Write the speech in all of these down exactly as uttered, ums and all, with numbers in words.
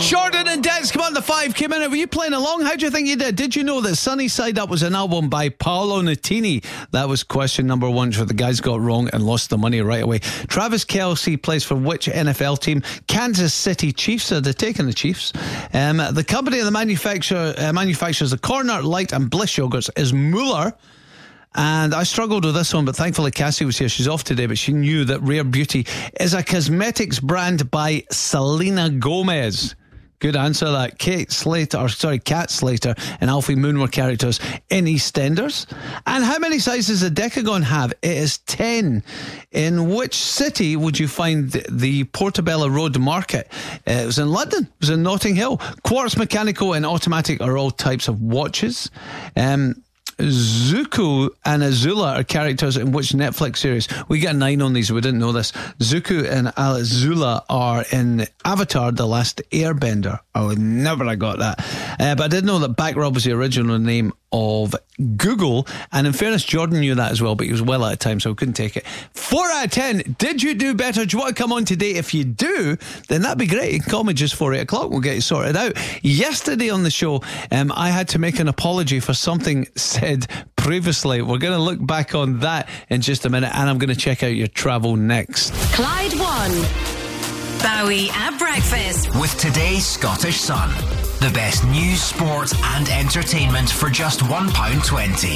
Jordan and Des, come on, the five came in. Were you playing along? How do you think you did? Did you know that Sunny Side Up was an album by Paolo Nutini? That was question number one, which the guys got wrong and lost the money right away. Travis Kelce plays for which N F L team? Kansas City Chiefs. So they're taking the Chiefs. Um, the company that manufacture, uh, manufactures the Corner, Light and Bliss yogurts is Mueller. And I struggled with this one, but thankfully Cassie was here. She's off today, but she knew that Rare Beauty is a cosmetics brand by Selena Gomez. Good answer, that. Kate Slater, or sorry, Kat Slater and Alfie Moon were characters in EastEnders. And how many sizes does a Decagon have? It is ten. In which city would you find the, the Portobello Road Market? Uh, it was in London. It was in Notting Hill. Quartz, mechanical and automatic are all types of watches. Um... Zuko and Azula are characters in which Netflix series? We get a nine on these, we didn't know this. Zuko and Azula are in Avatar The Last Airbender. I would never have got that. Uh, but I did know that Backrub was the original name of Google, and in fairness, Jordan knew that as well, but he was well out of time, so we couldn't take it. Four out of ten. Did you do better? Do you want to come on today? If you do, then that'd be great. You can call me just for eight o'clock. We'll get you sorted out. Yesterday on the show, um, I had to make an apology for something said previously. We're going to look back on that in just a minute, and I'm going to check out your travel next. Clyde One. Bowie at breakfast with today's Scottish Sun. The best news, sport and entertainment for just one pound twenty.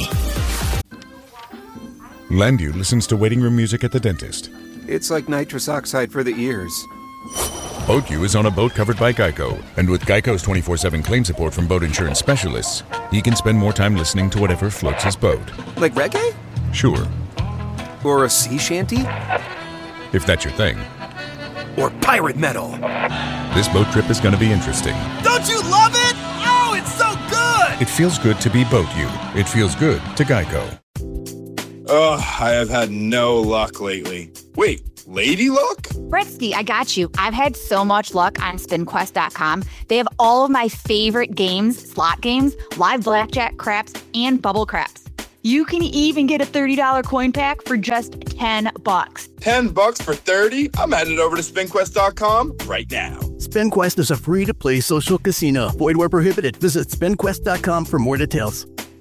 Landu listens to waiting room music at the dentist. It's like nitrous oxide for the ears. BoatU is on a boat covered by Geico. And with Geico's twenty-four seven claim support from boat insurance specialists, he can spend more time listening to whatever floats his boat. Like reggae? Sure. Or a sea shanty? If that's your thing. Or pirate metal. This boat trip is going to be interesting. Don't you love it? Oh, it's so good! It feels good to be BoatU. It feels good to Geico. Ugh, I have had no luck lately. Wait, lady luck? Britsky, I got you. I've had so much luck on spin quest dot com. They have all of my favorite games, slot games, live blackjack, craps, and bubble craps. You can even get a thirty dollars coin pack for just ten bucks. ten bucks for thirty? I'm headed over to spin quest dot com right now. SpinQuest is a free-to-play social casino. Void where prohibited. Visit spin quest dot com for more details.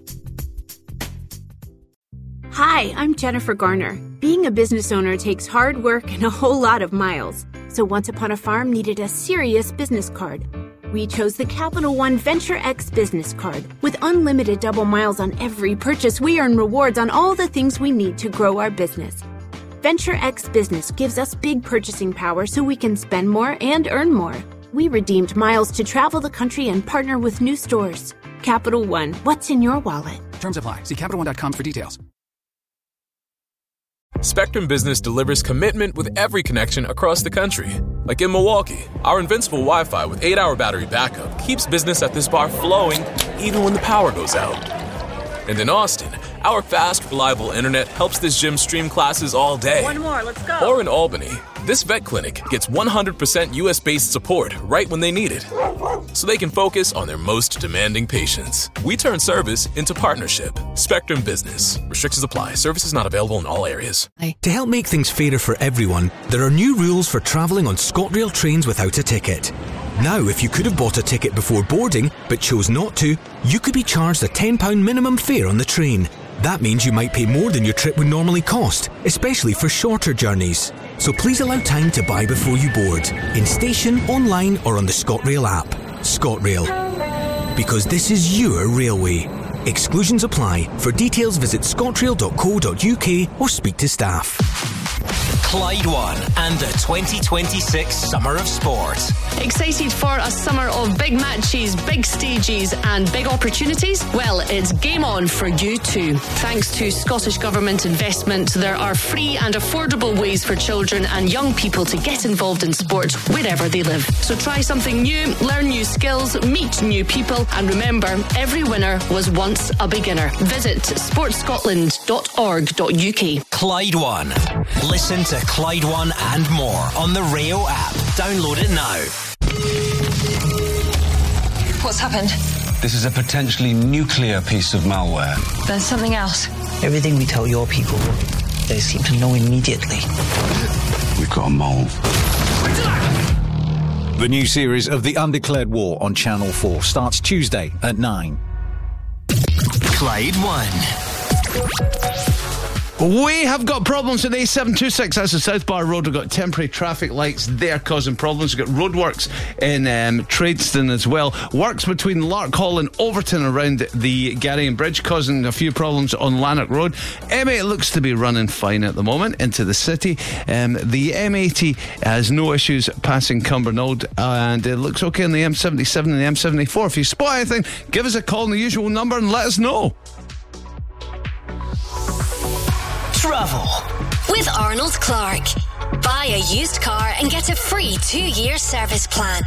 Hi, I'm Jennifer Garner. Being a business owner takes hard work and a whole lot of miles. So Once Upon a Farm needed a serious business card. We chose the Capital One Venture X business card. With unlimited double miles on every purchase, we earn rewards on all the things we need to grow our business. Venture X Business gives us big purchasing power so we can spend more and earn more. We redeemed miles to travel the country and partner with new stores. Capital One, what's in your wallet? Terms apply. See Capital One dot com for details. Spectrum Business delivers commitment with every connection across the country. Like in Milwaukee, our invincible Wi-Fi with eight hour battery backup keeps business at this bar flowing even when the power goes out. And in Austin, our fast, reliable internet helps this gym stream classes all day. One more, let's go. Or in Albany, this vet clinic gets one hundred percent U S-based support right when they need it, so they can focus on their most demanding patients. We turn service into partnership. Spectrum Business. Restrictions apply. Services not available in all areas. To help make things fairer for everyone, there are new rules for travelling on ScotRail trains without a ticket. Now, if you could have bought a ticket before boarding, but chose not to, you could be charged a ten pounds minimum fare on the train. That means you might pay more than your trip would normally cost, especially for shorter journeys. So please allow time to buy before you board, in station, online or on the ScotRail app. ScotRail. Because this is your railway. Exclusions apply. For details, visit scotrail dot co dot uk or speak to staff. Clyde One and the twenty twenty-six Summer of Sport. Excited for a summer of big matches, big stages and big opportunities? Well, it's game on for you too. Thanks to Scottish Government investment, there are free and affordable ways for children and young people to get involved in sport wherever they live. So try something new, learn new skills, meet new people, and remember, every winner was once a beginner. Visit sports scotland dot org dot uk. Clyde One. Listen to Clyde One and more on the Rio app. Download it now. What's happened? This is a potentially nuclear piece of malware. There's something else. Everything we tell your people, they seem to know immediately. We've got a mole. The new series of The Undeclared War on Channel four starts Tuesday at nine. Clyde One. We have got problems at A seven twenty-six. That's the South Bar Road. We've got temporary traffic lights there causing problems. We've got roadworks in um, Tradeston as well. Works between Lark Hall and Overton around the Garrion Bridge causing a few problems on Lanark Road. M eight looks to be running fine at the moment into the city. Um, the M eighty has no issues passing Cumbernauld, and it looks okay on the M seventy-seven and the M seventy-four. If you spot anything, give us a call on the usual number and let us know. Travel with Arnold Clark. Buy a used car and get a free two-year service plan.